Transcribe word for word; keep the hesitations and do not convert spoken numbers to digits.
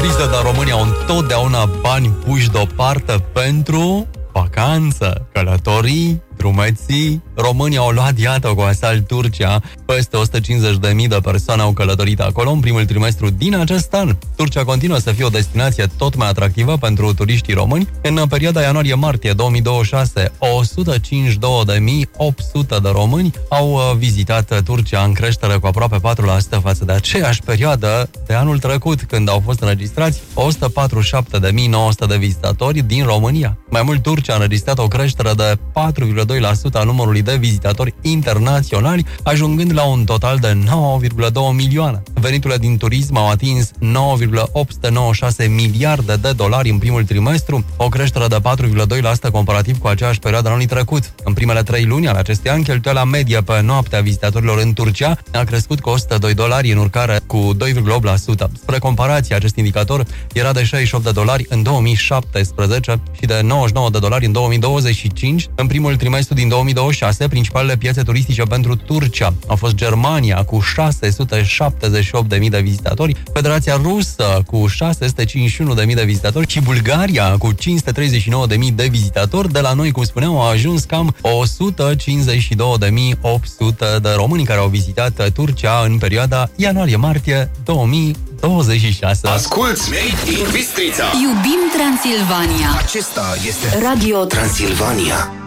criză, dar românii au întotdeauna bani puși deoparte pentru vacanță, călătorii, drumeții. Românii au luat, iată, cu asalt Turcia. Peste o sută cincizeci de mii de persoane au călătorit acolo în primul trimestru din acest an. Turcia continuă să fie o destinație tot mai atractivă pentru turiștii români. În perioada ianuarie-martie două mii douăzeci și șase, o sută cincizeci și două de mii opt sute de români au vizitat Turcia, în creștere cu aproape patru la sută față de aceeași perioadă de anul trecut, când au fost înregistrați o sută patruzeci și șapte de mii nouă sute de vizitatori din România. Mai mult, Turcia a înregistrat o creștere de patru virgulă doi la sută a numărului de vizitatori internaționali, ajungând la un total de nouă virgulă doi milioane. Veniturile din turism au atins nouă virgulă opt sute nouăzeci și șase miliarde de dolari în primul trimestru, o creștere de patru virgulă doi la sută comparativ cu aceeași perioadă anului trecut. În primele trei luni ale acestui an, cheltuiala medie pe noapte a vizitatorilor în Turcia a crescut cu o sută doi dolari, în urcare cu doi virgulă opt la sută. Spre comparație, acest indicator era de șaizeci și opt de dolari în două mii șaptesprezece și de nouăzeci și nouă de dolari în două mii douăzeci și cinci. În primul trimestru din două mii douăzeci și șase, principalele piețe turistice pentru Turcia au fost Germania cu șase sute șaptezeci și opt de mii de vizitatori, Federația Rusă cu șase sute cincizeci și unu de mii de vizitatori și Bulgaria cu cinci sute treizeci și nouă de mii de vizitatori. De la noi, cum spuneam, au ajuns cam o sută cincizeci și două de mii opt sute de români care au vizitat Turcia în perioada ianuarie-martie două mii douăzeci și șase. Asculți Made in Bistrița. Iubim Transilvania. Acesta este Radio Transilvania.